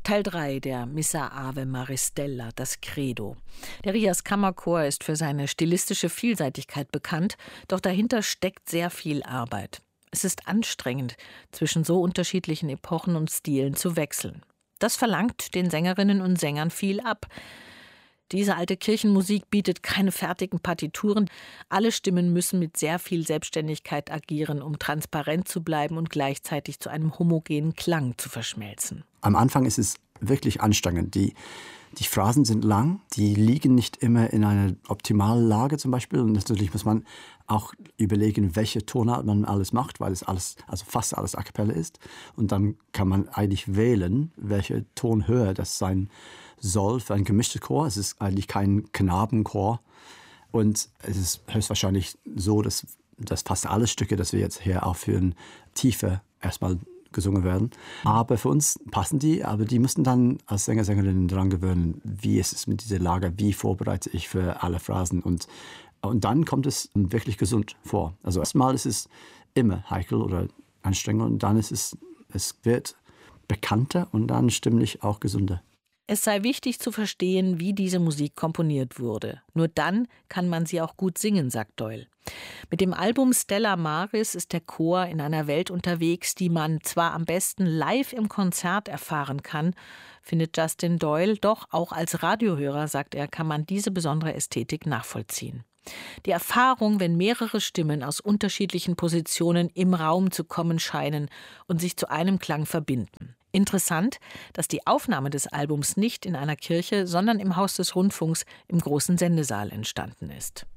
Teil 3 der Missa Ave Maristella, das Credo. Der Rias Kammerchor ist für seine stilistische Vielseitigkeit bekannt, doch dahinter steckt sehr viel Arbeit. Es ist anstrengend, zwischen so unterschiedlichen Epochen und Stilen zu wechseln. Das verlangt den Sängerinnen und Sängern viel ab. Diese alte Kirchenmusik bietet keine fertigen Partituren. Alle Stimmen müssen mit sehr viel Selbstständigkeit agieren, um transparent zu bleiben und gleichzeitig zu einem homogenen Klang zu verschmelzen. Am Anfang ist es wirklich anstrengend. Die Phrasen sind lang, die liegen nicht immer in einer optimalen Lage zum Beispiel. Und natürlich muss man auch überlegen, welche Tonart man alles macht, weil es alles, also fast alles a cappella ist. Und dann kann man eigentlich wählen, welche Tonhöhe das sein soll für ein gemischtes Chor. Es ist eigentlich kein Knabenchor. Und es ist höchstwahrscheinlich so, dass fast alle Stücke, die wir jetzt hier aufführen, tiefer erstmal gesungen werden. Aber für uns passen die, aber die müssen dann als Sänger, Sängerinnen daran gewöhnen, wie ist es mit dieser Lage, wie vorbereite ich für alle Phrasen. Und dann kommt es wirklich gesund vor. Also erstmal ist es immer heikel oder anstrengend und dann es wird bekannter und dann stimmlich auch gesünder. Es sei wichtig zu verstehen, wie diese Musik komponiert wurde. Nur dann kann man sie auch gut singen, sagt Doyle. Mit dem Album Stella Maris ist der Chor in einer Welt unterwegs, die man zwar am besten live im Konzert erfahren kann, findet Justin Doyle, doch auch als Radiohörer, sagt er, kann man diese besondere Ästhetik nachvollziehen. Die Erfahrung, wenn mehrere Stimmen aus unterschiedlichen Positionen im Raum zu kommen scheinen und sich zu einem Klang verbinden. Interessant, dass die Aufnahme des Albums nicht in einer Kirche, sondern im Haus des Rundfunks im großen Sendesaal entstanden ist.